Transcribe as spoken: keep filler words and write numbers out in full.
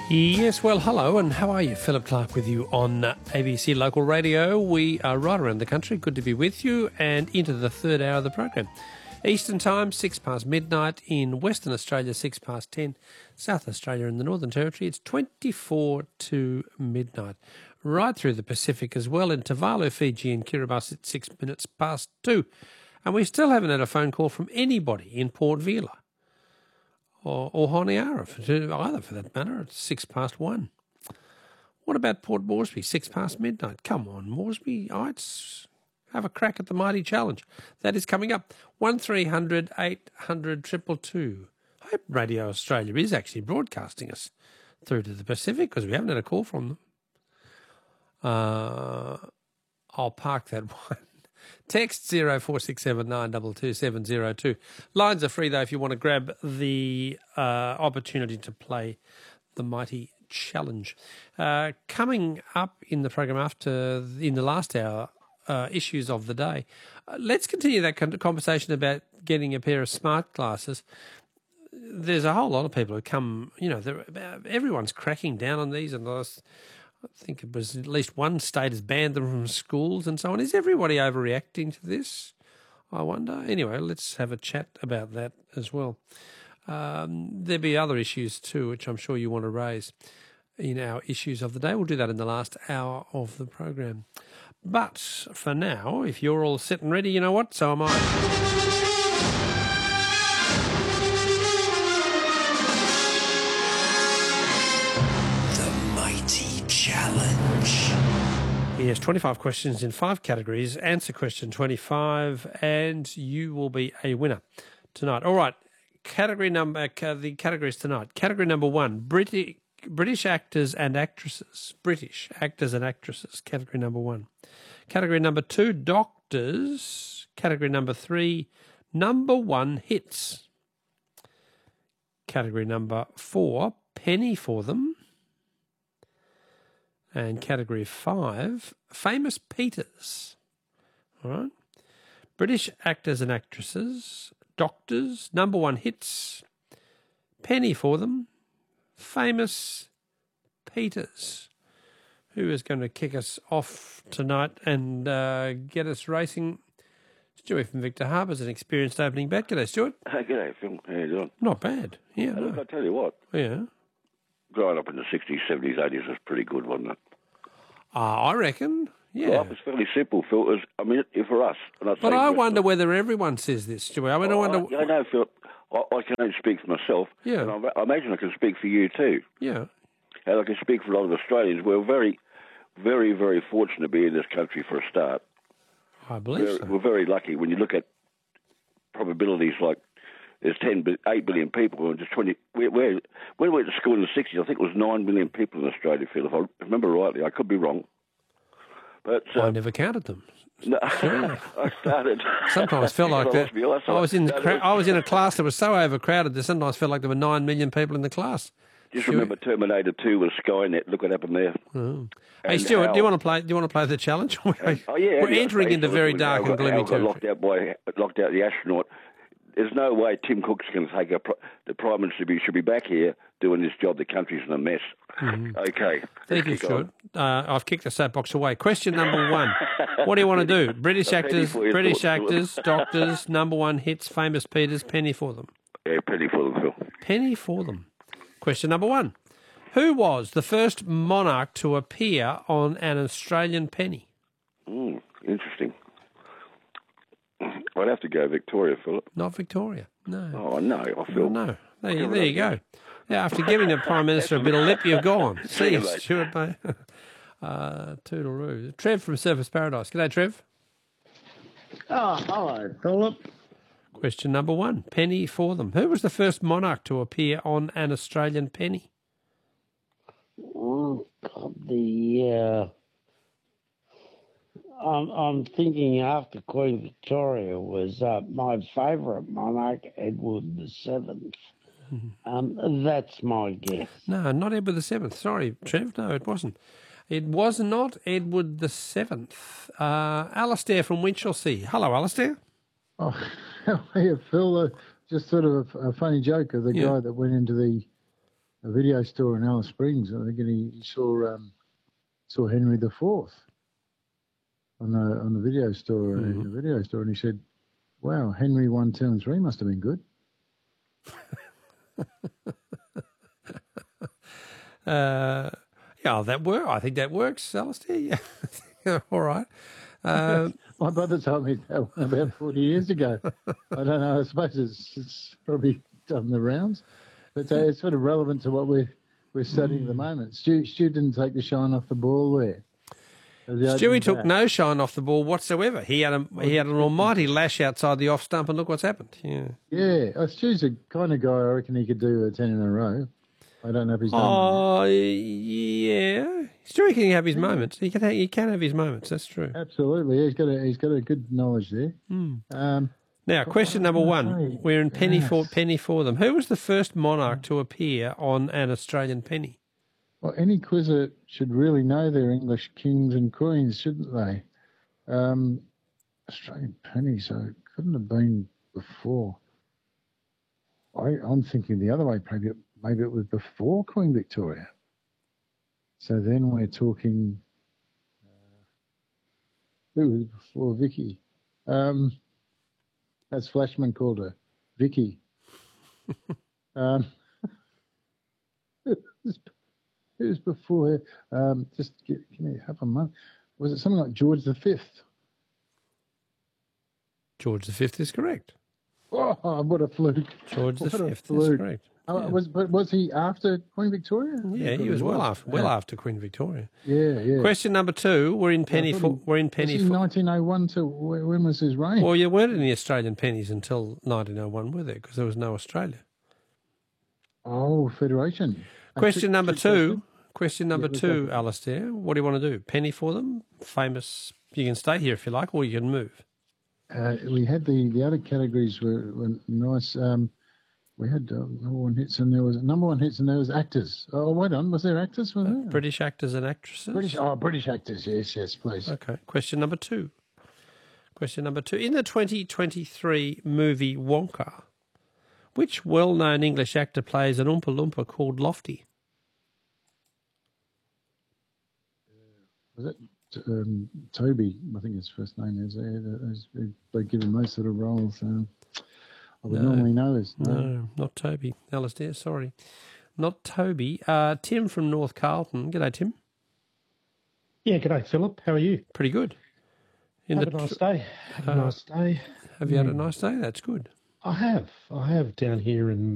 Yes, well, hello, and how are you? Philip Clark with you on A B C Local Radio. We are right around the country. Good to be with you, and into the third hour of the program. Eastern Time, six past midnight. In Western Australia, six past ten. South Australia and the Northern Territory, it's twenty-four to midnight. Right through the Pacific as well. In Tuvalu, Fiji and Kiribati, it's six minutes past two. And we still haven't had a phone call from anybody in Port Vila or, or Honiara, for, either for that matter. It's six past one. What about Port Moresby, six past midnight? Come on, Moresby, oh, it's... have a crack at the mighty challenge. That is coming up. one three hundred eight hundred two two two. I hope Radio Australia is actually broadcasting us through to the Pacific because we haven't had a call from them. Uh, I'll park that one. Text zero four six seven nine two two seven zero two. Lines are free, though, if you want to grab the uh, opportunity to play the mighty challenge. Uh, coming up in the program after, in the last hour, Uh, issues of the day. Uh, let's continue that conversation about getting a pair of smart glasses. There's a whole lot of people who come, you know, everyone's cracking down on these, and last, I think it was at least one state has banned them from schools and so on. Is everybody overreacting to this, I wonder? Anyway, let's have a chat about that as well. Um, there'll be other issues too, which I'm sure you want to raise in our issues of the day. We'll do that in the last hour of the program. But for now, if you're all set and ready, you know what? So am I. The Mighty Challenge. Yes, twenty-five questions in five categories. Answer question twenty-five, and you will be a winner tonight. All right, category number, uh, the categories tonight. Category number one, British British actors and actresses. British actors and actresses, category number one. Category number two, doctors. Category number three, number one hits. Category number four, penny for them. And category five, famous Peters. All right. British actors and actresses, doctors, number one hits, penny for them, famous Peters. Who is going to kick us off tonight and uh, get us racing? Stewie from Victor Harbour is an experienced opening bat. G'day, Stuart. Hey, g'day, Phil. How you doing? Not bad. Yeah. Hey, No. look, I tell you what. Yeah. Growing up in the sixties, seventies, eighties was pretty good, wasn't it? Uh, I reckon. Yeah. Life was fairly simple, Phil. It was, I mean, for us. And but I wonder whether everyone says this, Stewie. I mean, oh, I wonder. I, I know, Phil. I, I can only speak for myself. Yeah. And I, I imagine I can speak for you too. Yeah. And I can speak for a lot of Australians. We're very, very, very fortunate to be in this country for a start. I believe we're, so. We're very lucky when you look at probabilities like there's ten, eight billion people and just twenty. We're, we're, when we went to school in the sixties, I think it was nine million people in Australia, Phil, if I remember rightly. I could be wrong. But uh, I never counted them. No, Sure. I started. Sometimes felt like that. I was in the cra- I was in a class that was so overcrowded that sometimes felt like there were nine million people in the class. Just Sure. remember Terminator Two with Skynet. Look what happened there. Oh. Hey, Stuart, Al, do you want to play? Do you want to play the challenge? oh yeah, We're yeah, entering into very dark Al, and gloomy Al got territory. locked out by locked out the astronaut. There's no way Tim Cook's going to take a, the Prime Minister be, should be back here doing this job. The country's in a mess. Mm-hmm. Okay. Thank you, Stuart. Uh, I've kicked the soapbox away. Question number one. What do you want to do? British actors, British actors, doctors, number one hits, famous Peters, penny for them. Yeah, penny for them, Phil. Penny for them. Question number one. Who was the first monarch to appear on an Australian penny? Mm, interesting. I'd have to go Victoria, Philip. Not Victoria. No. Oh, no, I feel. No. There, you, there you go. Yeah, after giving the Prime Minister a bit of lip, you're gone. See you, Stuart, mate. Uh, toodle-oo. Trev from Surfers Paradise. G'day, Trev. Oh, hello, Philip. Question number one. Penny for them. Who was the first monarch to appear on an Australian penny? Oh, God, the, uh, I'm, I'm thinking after Queen Victoria was uh, my favourite monarch, Edward the Seventh. Um, that's my guess. No, not Edward the Seventh. Sorry, Trev. No, it wasn't. It was not Edward the Seventh. Uh, Alistair from Winchelsea. Hello, Alistair. Oh, how are you, Phil? Uh, just sort of a, a funny joke of the Yeah. guy that went into the a video store in Alice Springs. I think and he, he saw um, saw Henry the Fourth on the on the video store Mm-hmm. in the video store, and he said, "Wow, Henry one, two, and three must have been good." Uh, yeah, that work. I think that works, Alistair. Yeah, all right. Um, My brother told me that one about forty years ago. I don't know. I suppose it's, it's probably done the rounds, but uh, it's sort of relevant to what we're we're studying at the moment. Stu, Stu didn't take the shine off the ball there. The Stewie opening took bat. no shine off the ball whatsoever. He had a he had an almighty lash outside the off stump, and look what's happened. Yeah. Yeah, uh, Stu's the kind of guy I reckon he could do a ten in a row. I don't know if he's done. Oh, yeah. Stewie can have his moments. He can have, he can have his moments. That's true. that. Absolutely, he's got a he's got a good knowledge there. Um, Now, question number what one. was I gonna say? We're in penny for Yes. penny for them. Who was the first monarch to appear on an Australian penny? Well, any quizzer should really know their English kings and queens, shouldn't they? Um, Australian penny, so it couldn't have been before. I, I'm thinking the other way. Maybe it, maybe it was before Queen Victoria. So then we're talking. Uh, who was before Vicky? Um, as Flashman called her, Vicky. um, it was It was before, um, just give, give me half a month. Was it something like George the Fifth? George the Fifth is correct. Oh, what a fluke. George the What a Fifth is fluke. correct. Oh, Yeah. was, but was he after Queen Victoria? Yeah, he was well after well after Queen Victoria. Yeah, yeah. Question number two. We're in penny I thought for he- we're in Was penny he for. nineteen oh one to wh- when was his reign? Well, you weren't in the Australian pennies until nineteen oh one, were there? Because there was no Australia. Oh, Federation. A Question trick- number trick two. question? Question number we've two, got- Alistair. What do you want to do? Penny for them? Famous. You can stay here if you like, or you can move. Uh, we had the, the other categories were, were nice. Um, we had uh, number one hits and there was number one hits and there was actors. Oh, wait on, was there actors? Was there? British actors and actresses. British. Oh, British actors. Yes, yes, please. Okay. Question number two. Question number two. In the twenty twenty-three movie Wonka, which well-known English actor plays an Oompa Loompa called Lofty? Was it um, Toby? I think his first name is. Uh, they, they give him those sort of roles. Um, I would No. normally know his name. No, not Toby. Alistair, sorry. Not Toby. Uh, Tim from North Carlton. G'day, Tim. Yeah, g'day, Philip. How are you? Pretty good. In Have the a nice tr- day. Have a uh, nice day. Have you had a nice day? That's good. I have. I have down here in